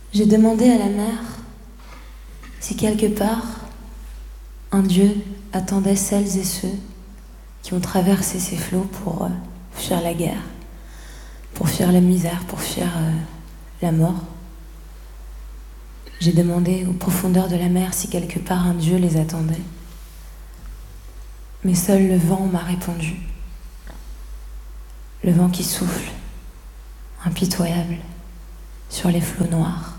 J'ai demandé à la mer si quelque part un Dieu attendait celles et ceux qui ont traversé ces flots pour fuir la guerre, pour fuir la misère, pour fuir la mort. J'ai demandé aux profondeurs de la mer si quelque part un Dieu les attendait. Mais seul le vent m'a répondu. Le vent qui souffle, impitoyable, sur les flots noirs.